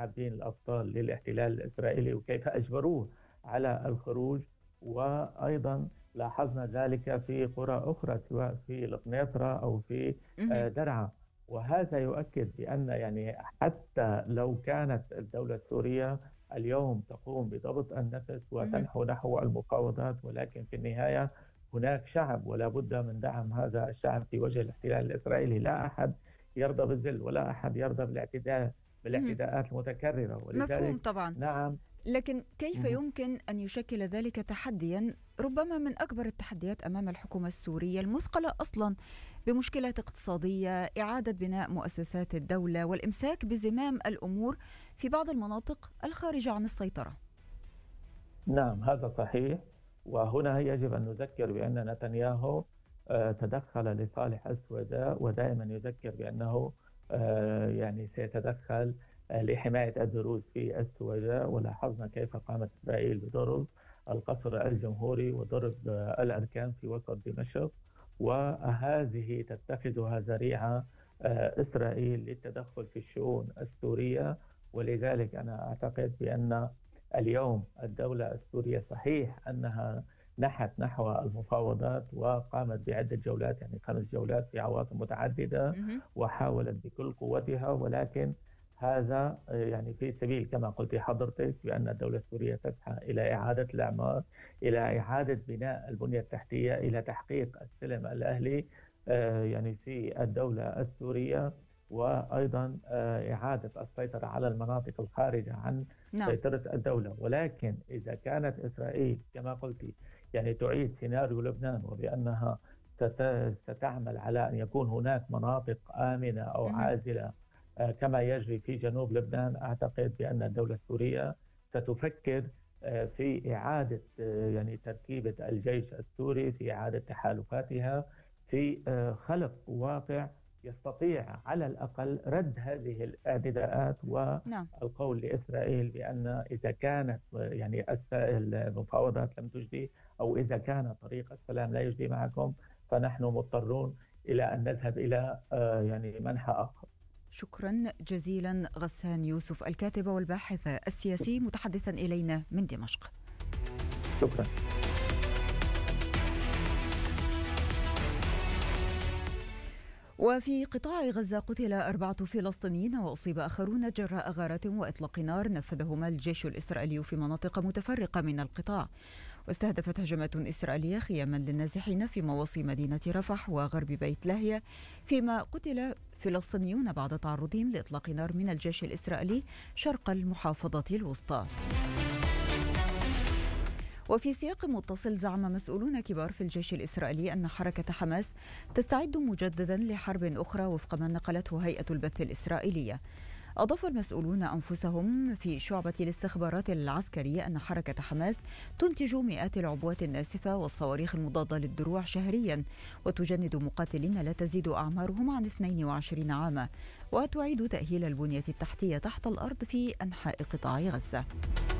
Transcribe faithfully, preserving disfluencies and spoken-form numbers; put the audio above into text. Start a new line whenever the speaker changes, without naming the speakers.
اللاعبين الأبطال للاحتلال الإسرائيلي وكيف أجبروه على الخروج. وأيضا لاحظنا ذلك في قرى أخرى سواء في القنيطرة أو في
مهم.
آه، درعا. وهذا يؤكد بأن يعني حتى لو كانت الدولة السورية اليوم تقوم بضبط النفس
مهم.
وتنحو نحو المفاوضات، ولكن في النهاية هناك شعب ولا بد من دعم هذا الشعب في وجه الاحتلال الإسرائيلي. لا أحد يرضى بالذل ولا أحد يرضى بالاعتداء
مهم.
بالاعتداءات المتكررة،
مفهوم
ولذلك
طبعا.
نعم.
لكن كيف يمكن أن يشكل ذلك تحديا، ربما من أكبر التحديات أمام الحكومة السورية المثقلة أصلا بمشكلات اقتصادية، إعادة بناء مؤسسات الدولة والإمساك بزمام الأمور في بعض المناطق الخارجة عن السيطرة؟
نعم هذا صحيح. وهنا يجب أن نذكر بأن نتنياهو آه، تدخل لصالح السوداء، ودائما يذكر بأنه آه، يعني سيتدخل آه، لحماية الدروز في السوداء. ولاحظنا كيف قامت إسرائيل بضرب القصر الجمهوري وضرب آه، الأركان في وسط دمشق، وهذه تتخذها ذريعة آه، إسرائيل للتدخل في الشؤون السورية. ولذلك أنا أعتقد بأن اليوم الدولة السورية صحيح أنها نحت نحو المفاوضات وقامت بعدة جولات، يعني خمس جولات في عواصم متعددة،
مهم.
وحاولت بكل قوتها. ولكن هذا يعني في سبيل كما قلت حضرتك بأن الدولة السورية تسعى إلى إعادة الإعمار، إلى إعادة بناء البنية التحتية، إلى تحقيق السلم الأهلي آه، يعني في الدولة السورية، وأيضا آه، إعادة السيطرة على المناطق الخارجة عن
نعم.
سيطرة الدولة. ولكن إذا كانت إسرائيل كما قلت يعني تعيد سيناريو لبنان، وبأنها ست- ستعمل على أن يكون هناك مناطق آمنة أو
مهم.
عازلة آه، كما يجري في جنوب لبنان، أعتقد بأن الدولة السورية ستفكر آه، في إعادة آه، يعني تركيبة الجيش السوري، في إعادة تحالفاتها، في آه، خلق واقع يستطيع على الأقل رد هذه الاعتداءات،
نعم.
والقول لإسرائيل بأن إذا كانت يعني الس- المفاوضات لم تجدي، أو إذا كان طريق السلام لا يجدي معكم، فنحن مضطرون إلى أن نذهب إلى آه، يعني منحى آخر.
شكرا جزيلا غسان يوسف، الكاتب والباحث السياسي، متحدثا إلينا من دمشق.
شكرا.
وفي قطاع غزة قتل أربعة فلسطينيين وأصيب آخرون جراء غارات وإطلاق نار نفذهما الجيش الإسرائيلي في مناطق متفرقة من القطاع. واستهدفت هجمات إسرائيلية خياما للنازحين في مواصي مدينة رفح وغرب بيت لاهيا، فيما قتل فلسطينيون بعد تعرضهم لإطلاق نار من الجيش الإسرائيلي شرق المحافظة الوسطى. وفي سياق متصل، زعم مسؤولون كبار في الجيش الإسرائيلي أن حركة حماس تستعد مجددا لحرب أخرى وفق ما نقلته هيئة البث الإسرائيلية. أضاف المسؤولون أنفسهم في شعبة الاستخبارات العسكرية أن حركة حماس تنتج مئات العبوات الناسفة والصواريخ المضادة للدروع شهريا، وتجند مقاتلين لا تزيد أعمارهم عن اثنين وعشرين عاما، وتعيد تأهيل البنية التحتية تحت الأرض في أنحاء قطاع غزة.